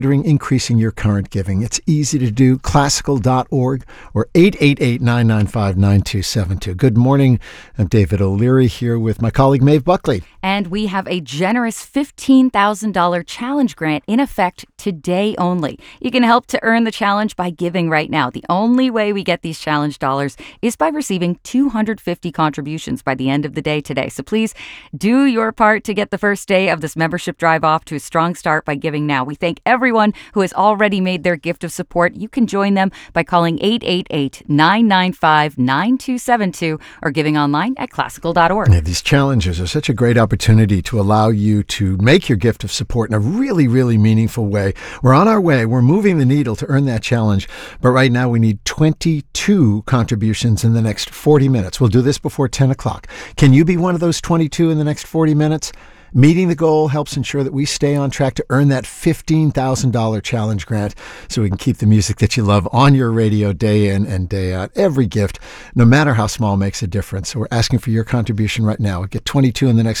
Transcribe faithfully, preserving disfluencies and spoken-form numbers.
During increasing your current giving. It's easy to do, classical dot org or eight eight eight, nine nine five, nine two seven two. Good morning. I'm David O'Leary here with my colleague Maeve Buckley. And we have a generous fifteen thousand dollars challenge grant in effect today only. You can help to earn the challenge by giving right now. The only way we get these challenge dollars is by receiving two hundred fifty contributions by the end of the day today. So please do your part to get the first day of this membership drive off to a strong start by giving now. We thank everyone who has already made their gift of support. You can join them by calling eight eight eight, nine nine five, nine two seven two or giving online at classical dot org. Yeah, these challenges are such a great opportunity to allow you to make your gift of support in a really, really meaningful way. We're on our way. We're moving the needle to earn that challenge. But right now we need twenty-two contributions in the next forty minutes. We'll do this before ten o'clock. Can you be one of those twenty-two in the next forty minutes? Meeting the goal helps ensure that we stay on track to earn that fifteen thousand dollars challenge grant so we can keep the music that you love on your radio day in and day out. Every gift, no matter how small, makes a difference. So we're asking for your contribution right now. We'll get twenty-two in the next